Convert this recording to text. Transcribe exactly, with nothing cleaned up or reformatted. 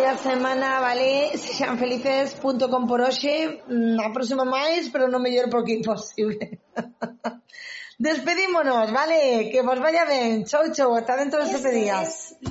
a semana, vale? Sexan felices punto com por hoxe. A próxima máis, pero non mellor porque é imposible. Despedímonos, vale? Que vos vaya ben. Chou, chou, ata dentro de sete días.